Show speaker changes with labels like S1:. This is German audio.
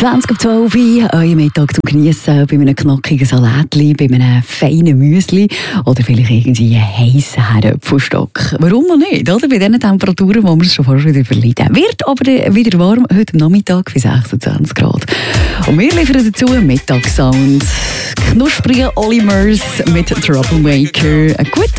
S1: 11:20, euer Mittag zum Geniessen bei einem knackigen Salatli, bei einem feinen Müsli oder vielleicht irgendwie einen heissen Herdöpfelstock. Warum noch nicht, oder? Bei diesen Temperaturen, wo wir es schon fast wieder verleiden. Wird aber wieder warm, heute am Nachmittag bei 26 Grad. Und wir liefern dazu einen Mittagssound. Knusprige Olimers mit Troublemaker. Ein guter